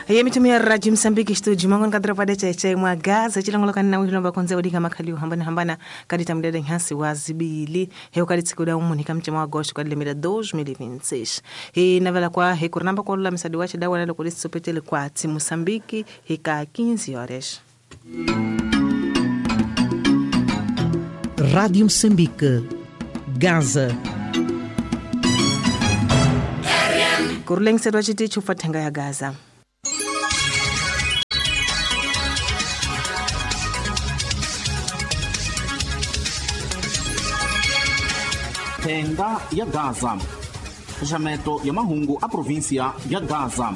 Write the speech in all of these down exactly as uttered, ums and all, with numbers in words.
Yemitumia Radio Msambiki studio mangon kadra pada cheche mwa Gaza chilangoloka na wino ba konze odika makali hambana hambana kadita mdede nhasi wazibili heo kadita kuda umuni kamche mwa agosto kadile mira dois mil e vinte e seis he navala kwa he kurnamba kwa la misadi wache dawa nalo kulisi sopetele kwa ti Msambiki he ka quinze horas. Radio Msambiki Gaza Kurleng sedwa chiti chufa tenga ya Gaza. Tenga ya Gaza. Fechamento ya mahungu a província ya Gaza.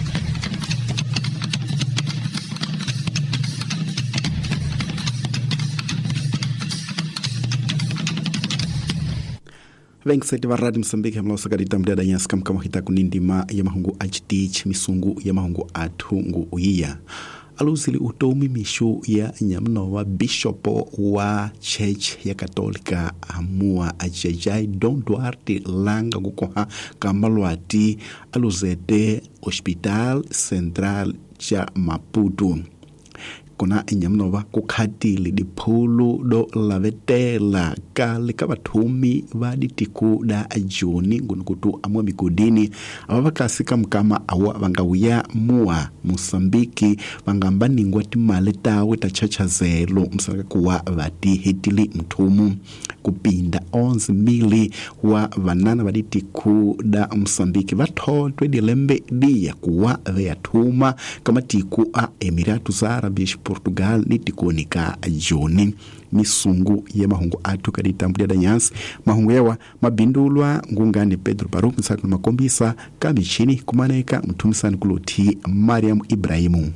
Vengsete va Radio Msambiki hamlosa kadita mdada nyaska mkama hita kunindima ya mahungu ajitich misungu ya mahungu atungu uia. Aluzili utomi mishu ya nyamno wa bishopo wa church ya katolika amua ajajai Don Duarte Langa gukoha kamalwati aluzete hospital central cha Maputo. Kuna nyamnova kukhatili dipulu do lavetela kalika bathumi baditiku da ajoni ngunukutu amwa mikudini ababakasika mkama awa bangawuya mua Mosambiki bangambaningwa timale tawe tachachazelo msaka kuwa bati hitili mtumu kupinda onze mili wa vanana baditiku da Mosambiki bathodwe dilembe dia kuwa veyatuma kama tiku a Emiratus Árabes Portugal nitikonika ajoni misungu ya mahungu atu kadita da nyansi mahungu yawa mabindulwa ngungani Pedro Baruch nsakuna makombisa kamichini kumaneka mtumisani kuloti Mariam Ibrahimu.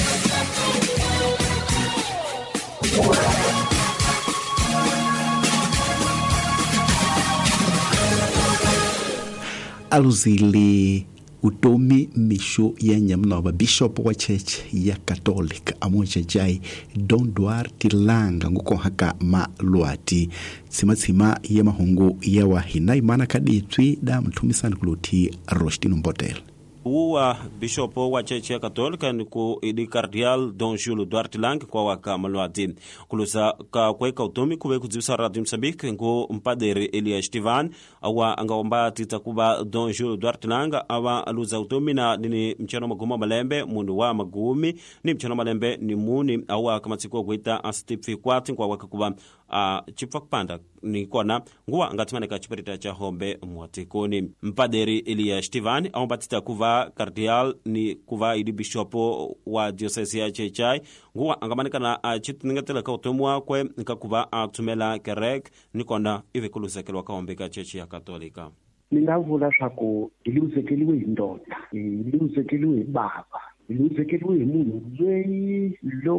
Aluzili utomi misho ya nyamnova bishop wa church ya Catholic amojajai Don Duarte Langa nguko haka malwati simatsima ya mahungu ya wahina imana kaditwi da mtumisani kuloti Rostino Mbotel. Uwa bishop wa church ya Katolika ni ku idi cardial Don Jules Duarte Langa kwa waka malwati kulusa ka kweka utomi kuwe kuzibisa Radio Msambiki ngu mpadere Elia Stivan awa angawamba titakuba Don Jules Duarte Langa awa aluza utomi na nini mchano maguma malembe mundu wa magumi ni mchano malembe ni muni awa kamatikuwa kuita asitipi kwati kwa waka kuba uh, chipfa kupanda ni kona nguwa ngatimaneka chiparita cha hombe mwatikoni mpaderi Elia Stivan awa titakuba cardial ni kuva idi bishopo wa diocese ya Chechai nguwa angamanika na uh, chitiningatela ka utomwa kwe nkakuva atumela uh, kerek nikona ive kulusekelwa ka ombeka chechi ya Katolika. Ningavula swaku iliuzekeliwe indoda, iliuzekeliwe baba, iliuzekeliwe munhu lweyi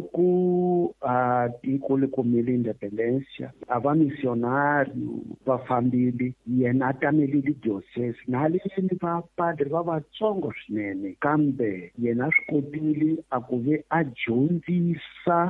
loku uh, tiko lekomele independencia avamisionari vafambili yena atamelili diocese nalini vapadri va vatsongo swinene kambe yena swikotile akuve adyondzisa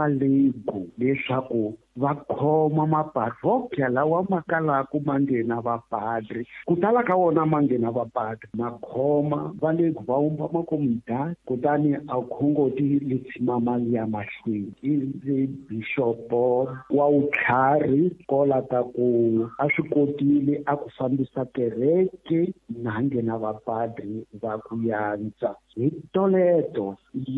avalegu leswaku va khoma maparokya lawa makalaku mangena vapadri kutala ka wona mangena vapadri makhoma valegu va umba makomunidadi kutani a khongoti litsima mali ya mahlweni ivi bishopo wa utlhari kola ta ku a swi kotile a ku fambisa kereke na nghena vapadri va ku yanza hi toleto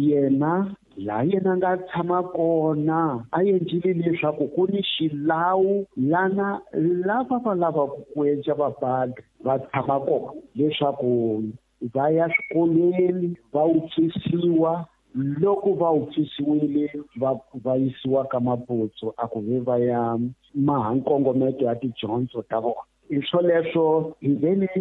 yena la yena nga tshama kona a endlile leswaku ku ni xilawu lana lava va lavaku ku endla vapadri va tshama kona leswaku va ya swikolweni va utsisiwa loko va utsisiwile va va yisiwa ka maputso a ku ve va ya mahankongometo ya tidyondzo ta vona iswo leswo hi veni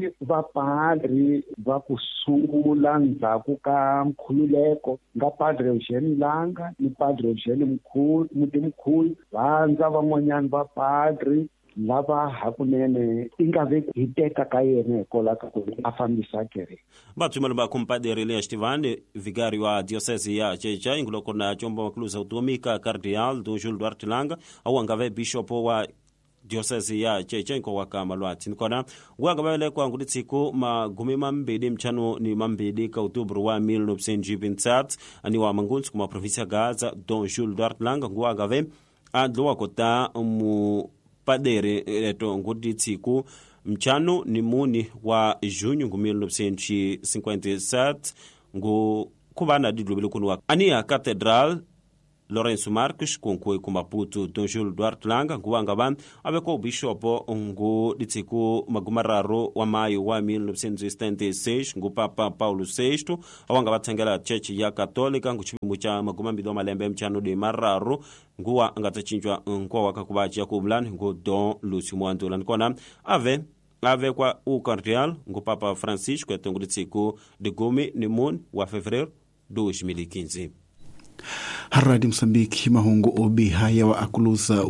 vapadri va ku sungula ndzhaku ka nkhululeko nga Padre Eugene Langa ni Padre Eugene Mkhulu Mutimkhulu vandza van'wanyana vapadri lava hakunene ingave hiteka ka yena kola ka ku afambisa kereke bathumela ba kumpadere Elia Stivan vigário wa diocese ya Chechai ngulokona chombo makluza utomika cardeal Don Jules Duarte Langa au angave bishop wa diocese ya cheche kwa waka malwati nkona wanga bale kwa ngudi tsiku magumi mambili mchano ni mambili ka Oktober wa mille neuf cent vingt-sept ani wa mangunsi kuma province ya Gaza Don Jules Duarte Langa ngwa ve adwa kota mu padere eto ngudi tsiku mchano ni muni wa junho mille neuf cent cinquante-sept ngu kubana didlubile kunwa ani ya Catedral Lourenço Marques konkwe ku Maputo Don Jules Duarte Langa nguwanga ban abe ko bishopo ngu ditiku magumararo wa mayo wa mille neuf cent setenta-seis ngu Papa Paulo sexto awanga batsengela church ya Katolika ngu chipimbu cha magumambido malembe mchano de mararo nguwa ngatachinjwa nkwa wakakubachi ya kubulani ngu Don Lucio Mwandola nkona ave ave kwa u cardeal ngu Papa Francisco etongu ditiku de gome ni mon wa fevereiro dois mil e quinze. Haradi Msambiki mahungu obi haya wa akuluza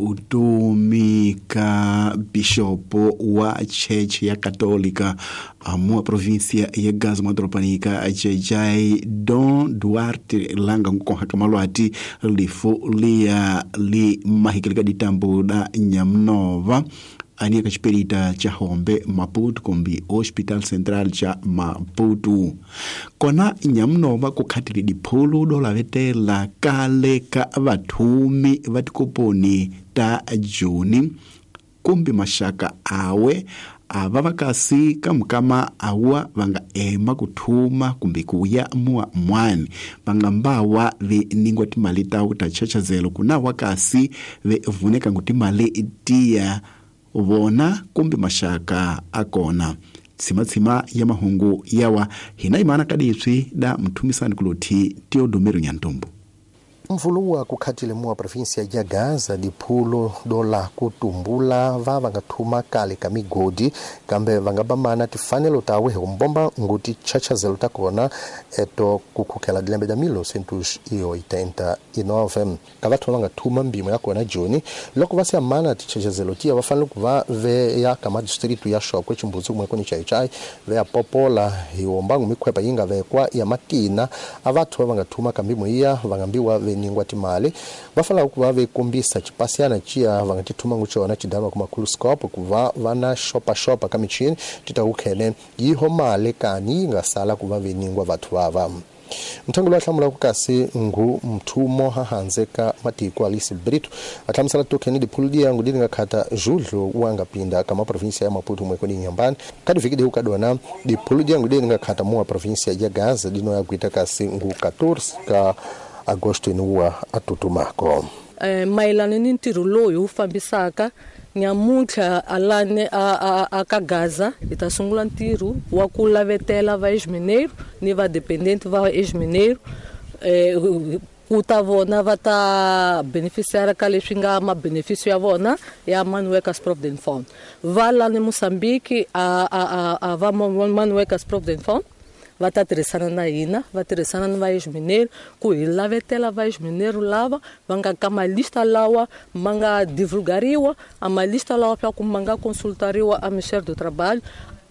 utumika bishopo wa church ya Katolika amua provinsia ya Gaza madropanika ajajai Don Duarte Langa nguko hakamalwati lifu liya li mahikilika ditambu da nyamnova ani kachipirita cha Hombe Maputo kombi Hospital Central cha Maputo kona nyamnova kukhatiri dipolo dola vetela kale ka vathumi vatikoponi ta Juni kumbi mashaka awe ava vakasi kamukama awa vanga ema kuthuma kumbi kuya mua mwani vanga mbawa ve ningwa timali tau ta chachazelo kuna wakasi ve vuneka ngutimali tia vona kumbi mashaka akona tsima-tsima ya mahungu yawa hina imana kadiswi da mtumisani kuloti Teodomiro Nyantombo. Mvuluwa kukhatile muwa provinsia ya Gaza dipulo dola kutumbula va vanga thuma kale ka migodi kambe vanga bamana tifanelo tawe umbomba nguti chachazelo takona eto kukhukela dilembe da mille centos e oitenta e nove kavathu vanga thuma mbimo yakona Joni loko vasi amana tichachazelo tia vafanele kuva ve ya kama distrito ya Shopwe chimbuzi kumwe koni chai chai ve ya popola hiombangu mikwepa yinga ve kwa ya makina avathu vanga thuma kambimo iya vangambiwa ve ningwa timali vafala kuva vekombisa chipasiana chia vangatithuma nguchona chidalwa kuma kulscope kuva vana shopa shopa kamichini titakukhene yiho mali kani ngasala kuva veningwa vathu vava mthangulo ahlamula kukasi ngu mthumo hahanzeka matiko alisi Brito athamsala tokheni dipuldia ngudini ngakhata Julho wangapinda kama provinsia ya Maputo mwekoni nyambani kadi vikide ukadona dipuldia ngudini ngakhata muwa provinsia ya Gaza dino yakuita kasi ngu catorze ka agosto inuwa atutumako. Eh, mailani ni ntiro loyo ufambisaka nyamuntlha alane a, a, a ka Gaza itasungula ntiro wa ku lavetela va ex-mineiro ni va dependente va ex-mineiro eh, ku ta vona va ta beneficiara ka leswi nga mabeneficio ya vona ya Manu Workers Provident Fund va lani Moçambique a, a, a, a va Manu Workers Provident Fund va ta tirhisana na hina va tirhisana na va ex-mineiro ku hi lavetela va ex-mineiro lava va nga ka malista lawa ma nga divulgariwa a malista lawa swa ku ma nga consultariwa a Ministério do Trabalho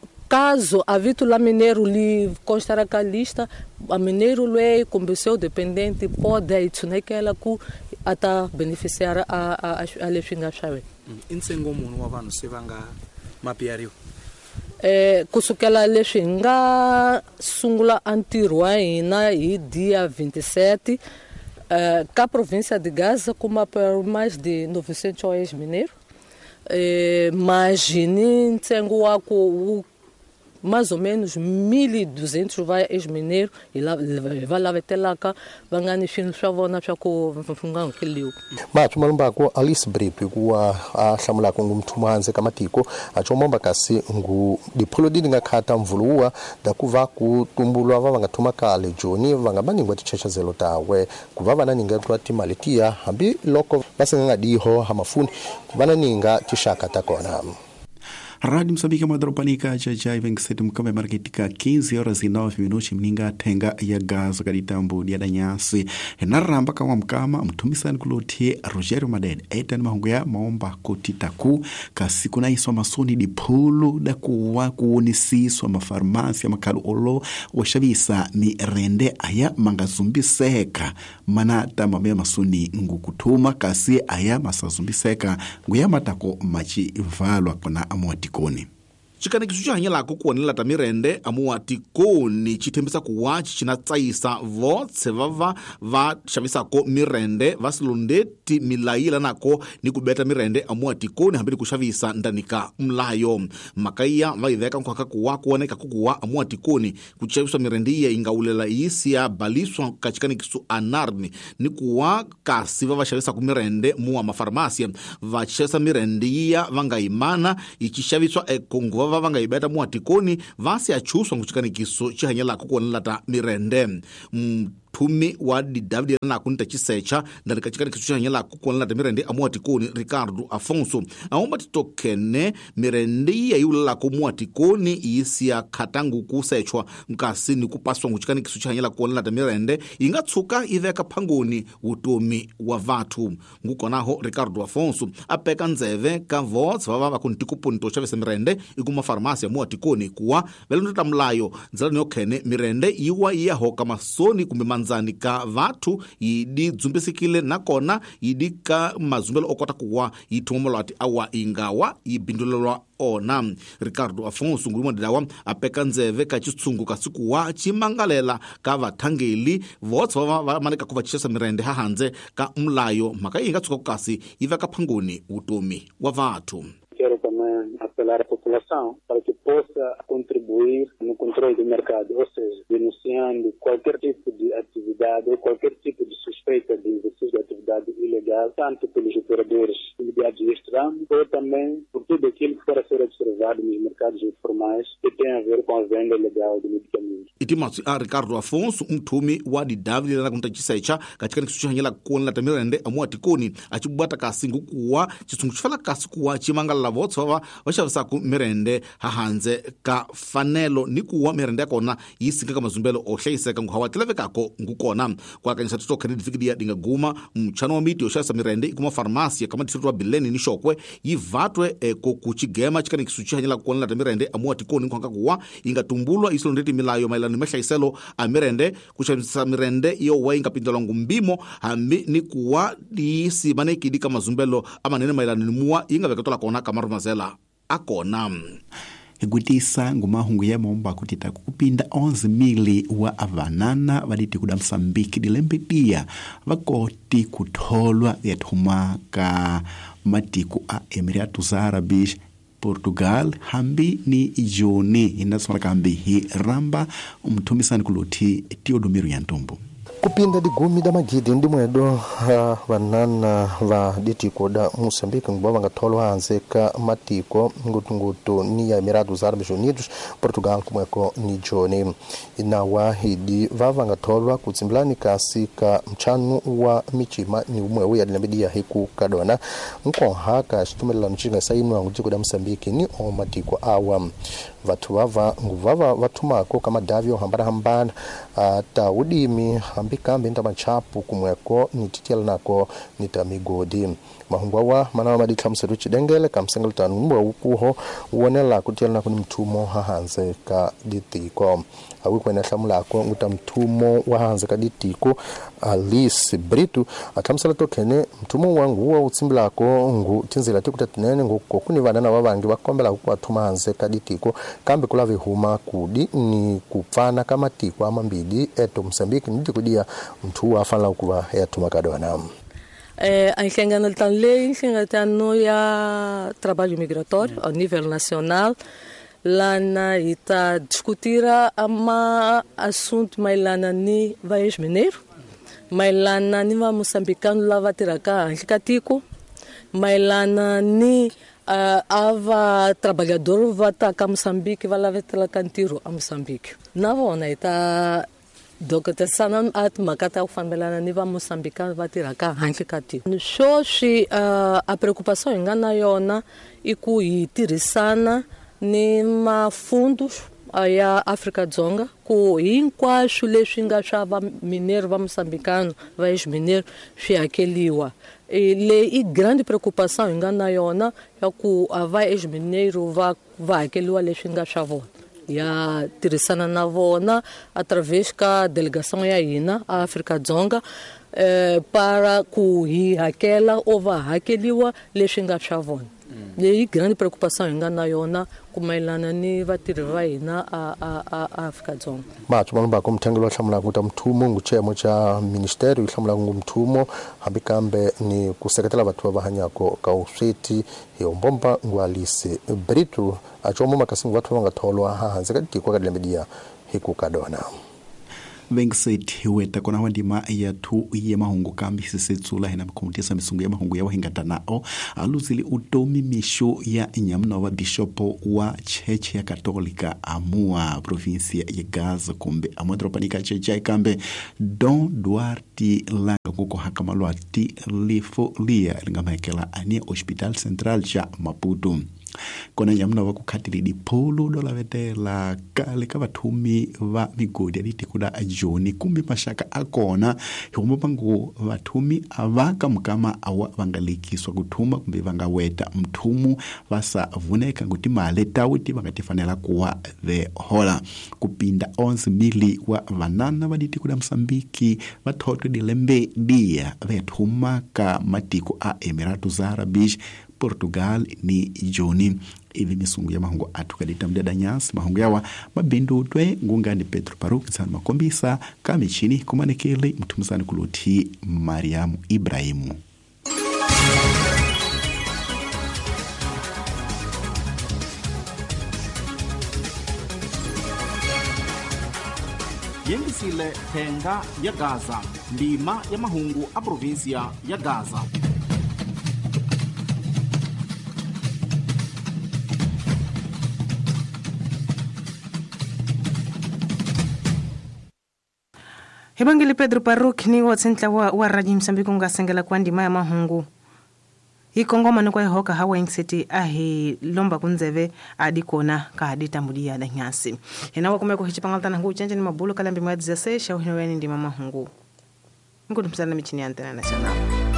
caso a vitu la mineiro li constará ka lista a mineiro lue como seu dependente pode itsunekela ku ata beneficiar a a a leswinga shawe insengo munhu wa vanhu se va nga mapiariwa eh kusukela leswi nga sungula antiro wa hina hi dia vinte-sete eh ka província de Gaza kuma por mais de novecentos ex-mineiro eh imagine ntsengo wako mais ou menos mille e duzentos vai ex-mineiro e lá vai lá vetelaka vangani fino shavona shako mfunga kiliu ma tumalumba ko Alice Brito kuwa ahlamula ko ngumthumanze kamatiko achomomba kasi ngu dipolo dini ngakhata mvuluwa da kuva ku tumbulwa va vangathuma kale Joni vangabaningwa tichachazelo tawe kuva vana ninga kwa timalitia hambi loko vasenga diho hamafuni vana ninga tishaka takona Rádio Moçambique madropanika jajai vengsete mkame marketika quinze horas e nove minutos mninga tenga ya gaza kaditambu dia danyasi naramba kama mkama mtumisani kulotie Rogerio Madede etan mahungu ya maomba kotitaku kasiku na iswa masoni di pulu da kuwa kuonisiswa mafarmasi ya makalu olo washabisa mi rende aya mangazumbi seka manata mamea masoni ngukutuma kasi aya masazumbi seka nguya matako machi valwa kona amuatikoni. Chikani kisuchu hanyalako kuwanila tamirende amuatikoni chitembisa kuwachi chinatsaisa votse vava va shavisa ko mirende vasilondeti milaila nako ni kubeta mirende amuatikoni hambili kushavisa ndanika mlayo makaiya vaiveka mkwaka kuwa kuwaneka kukuwa amuatikoni kuchaviswa mirende iya ingaulela isi ya baliswa kachikani kisu anarni ni kuwa kasi vava shavisa kumirende muwa mafarmasia vachishavisa mirende iya vangaimana ikishaviswa ekongo vanga ibeta muatikoni vasi achuswa kuchikani kiso chihanyala kukuwanilata mirende mtumi wa David na kunita chisecha ndani kachikani kiso chihanyala kukuwanilata mirende amuatikoni Ricardo Afonso aomba titokene mirende ya yula kumuatikoni isi ya katangu kusechwa mkasi ni kupaswa kuchikani kiso chihanyala kukuwanilata mirende ingatsuka iveka pangoni utomi wa vatu ngukonaho Ricardo Afonso apeka nzeve kavots vava kuntikupunto chavese mirende ikuma farmasia muatikoni kuwa velondota mlayo nzala niokene mirende iwa iya hoka masoni kumbe manzani ka vatu idi dzumbisikile nakona idi ka mazumbelo okota kuwa itumolo ati awa ingawa ibindulelwa ona. Ricardo Afonso nguruma didawa apeka nzeve kachitsungu kasikuwa chimangalela ka vathangeli votsa vava maneka kuvachisa mirende hahanze ka mlayo maka inga tsuka kukasi iveka pangoni utomi wa vatu. Quero também apelar à população para que possa contribuir no controle do mercado, ou seja, denunciando qualquer tipo de atividade ou qualquer tipo de suspeita de exercício de atividade ilegal, tanto pelos operadores ligados a este ramo, ou também por tudo aquilo que for a ser observado nos mercados informais que tem a ver com a venda ilegal de medicamentos. Itimasi a Ricardo Afonso mtumi wa David na kunita chisecha katika nikusuhanyala kuona tamirende amuatikoni achibata kasi ngukuwa chisungu chifala kasi kuwa chimangala votsa vava vashavisa ku mirende hahanze ka fanelo ni kuwa mirende yakona yisinga ka mazumbelo ohlayiseka nguhawa tilavekako ngukona kwa kanyisa tutokene difikidia dinga guma mchano wa miti oshavisa mirende ikuma farmasia kama district wa Bileni ni shokwe yivatwe eko kuchigema chikani kisuchi hanyala kuona tamirende amuatikoni nkwanga kuwa inga tumbulwa isilondeti milayo mailani meshayiselo a mirende kushavisa mirende iyo wa inga pindolongu mbimo hambi ni kuwa isi maneki dika mazumbelo ama nene mailani muwa inga vekatola kona kamaru mazela akona. Egutisa ngumahungu ya momba kutita kupinda onze mili wa avanana vaditi kuda Msambiki dilembedia vakoti kutolwa yatumaka matiku a Emiratus Árabes Portugal hambi ni joni inasamaka hambi hi ramba umtumisani kuloti Teodomiro Yantumbu kupinda di gumi da magidi ndi mwedo uh, vanana va ditiko da Moçambique ngubava ngatolo hanze ka matiko ngutu ngutu ni ya Emirados Árabes Unidos Portugal kumweko ni joni inawa hidi vava ngatolwa kutsimblani kasi ka mchanu wa michima ni umwewe ya dinabidi hiku kadona nko haka shitumela nchinga sainu ngutiko da Moçambique ni o matiko awa vatu vava nguvava vatumako kama davyo hambana hambana uh, taudimi kambe nta machapu kumweko nititiala nako nitamigodi mahungwawa manawa madita mseruchi dengele kamsengal tanumwa ukuho uonela kutiala nako ni mtumo hahanze ka ditiko awi kwena hlamulako nguta mtumo wa hahanze ka ditiko Alice Brito atamsala tokene mtumo wangu wa utsimbilako ngu tinzila tikutatnene nguko kuni vanana vavangi vakombela kukwatuma hanze ka ditiko kambe kulave huma kudi ni kupfana kama tiko ama mbidi eto Moçambique ndi kudia mtu wafala kuva yatuma kadona. É, a enxergando a lei, enxergando a trabalho migratório ao nível nacional, lá na está discutir a ma assunto mais lá na ni vai mineiro, mais lá na ni va moçambicano lá vai ter cá anticatico, mais lá na ni Uh, ava trabalhador vai estar cá Moçambique vai lá ver tela cantiro a Moçambique. Na vona está doko tesana at makata ku fambelana ni va Mosambikani va tirhaka handle ka tiko. Swoswi uh, a preocupação hi nga na yona i ku hi tirhisana ni mafundo ya Afrika-Dzonga ku hinkwaswo leswi nga swa va mineiro va Mosambikano va ex-mineiro swi hakeliwa. E le i grande preocupação hi nga na yona ya ku va ex-mineiro va va hakeliwa leswi nga swa vona. Ya tirhisana na vona através ka delegação ya hina a Afrika-Dzonga eh, para ku hi hakela o va hakeliwa leswi nga swa vona. Leyi grande preocupação hi nga na yona ku mayelana ni vatirhi va hina a a a Afrika-Dzonga. Mathu vanhu va ku mthengelo wa hlamula ku ta mthumo nguchemo cha ministeri hlamula ku mthumo hambi kambe ni ku seketela vathu va hanyako ka usweti hi umbomba ngwalisi Brito a chomo makasingu vathu va nga tholwa ha hanze ka tiko ka lembedia hi ku kadona. Vengseti weta kona wandima ya tu ye mahungu kambi sisetsula hina mkomitesa misungu ya mahungu ya wahingata nao aluzili utomi misho ya nyamna wa bishopo wa cheche ya katolika amua provinsia ya Gaza kumbe amwadropanika cheche ya kambe Don Duarte langa kuko hakamalwa ti lifo lia lingamahekela ania hospital central cha Maputo. Kona nyamna wa kukatili di polo dola vete la kale ka vathumi va migodi ya tikuda ajoni kumbi mashaka akona humo pangu vathumi avaka mkama awa vangalikiswa kuthuma kumbi vangaweta mthumu vasa vuneka nguti male tawiti vangatifanela kuwa the hola kupinda onze mili wa vanana va tikuda Msambiki vathoto di lembe dia vethuma ka matiko a Emiratos Árabes Portugal ni Joni ivi misungu ya mahungu atukadita mdada nyasi mahungu yawa mabindu utwe ngungani Petro Paruki sana makombisa kamichini kumanekele mtumzani kuluti Mariamu Ibrahimu. Yengisile tenga ya Gaza ndima ya mahungu a provinsia ya Gaza. Hebangeli Pedro Paruk ni watsentla wa, wa Radio Msambiki ngasengela kwa ndima ya mahungu. Ikongoma ni kwa hoka hawa ingseti ahi lomba kunzeve adi kona ka hadita mudia da nyasi. Hina wakumeko hichipangalta na ngu uchenje ni mabulu kalambi mwadi za sesha uhinweni ndima mahungu. Ngu tumpizana michini ya Antena Nacional.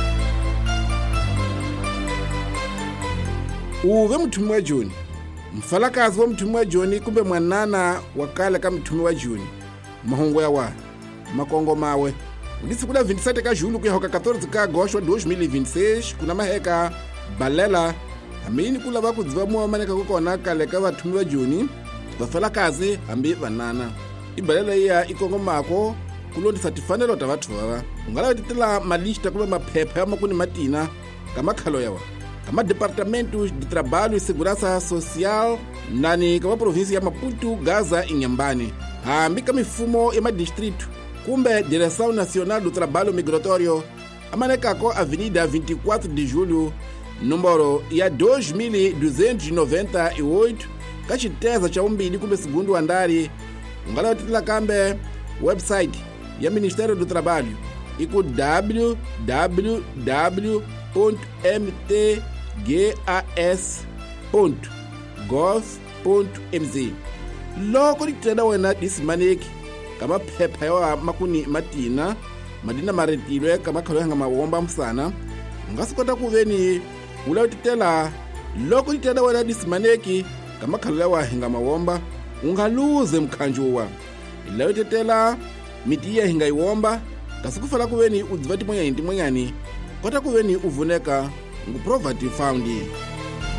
Uwe mtumi wa Joni. Mfalakazi wa mtumi wa Joni kumbe mwanana wakale ka mtumi wa Joni. Mahungu ya wa. Makongo mawe ndisi kula vinte e sete ka julho kuya hoka quatorze ka agosto wa dois mil e vinte e seis kuna maheka balela amini kula va kudziva muwa maneka kukona kale ka vathumi va Joni vafalakazi hambi vanana ibalela iya ikongo mako kulondisa tifanelo ta vathu vava ungala titela malista kumbe maphepha ya makuni matina ka makhalo yawa ka madepartamentos de trabalho e segurança social nani ka va província ya Maputo, Gaza e Inhambane hambi ka mifumo ya madistrito kumbe Direção Nacional do Trabalho Migratório amanekako Avenida vinte e quatro de julho número ya dois mil duzentos e noventa e oito kachiteza cha umbili kumbe segundo andari ungala titila kambe website ya Ministério do Trabalho iku w w w ponto m t gas ponto gov ponto m z loko litenda wena disimaneki kama phepha ya makuni matina madina maretilwe kama khalo hanga mawomba msana ungasikota kuveni ula utitela loko litenda wena disimaneki kama khalo ya hinga mawomba ungaluze mkhanjuwa ila utitela mitiya hinga iwomba kasikufala kuveni udzivati mwenyani timwenyani kota kuveni uvuneka ngu Property Found.